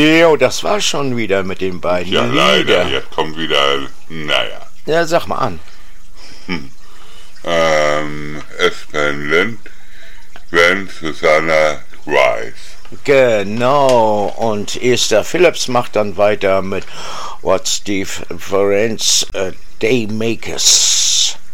Jo, das war schon wieder mit den beiden. Ja, leider. Lieder. Jetzt kommt wieder, naja. Ja, sag mal an. Aspen Lind, Gwen Susanna Rice. Genau, und Esther Phillips macht dann weiter mit What Steve Florence Daymakers.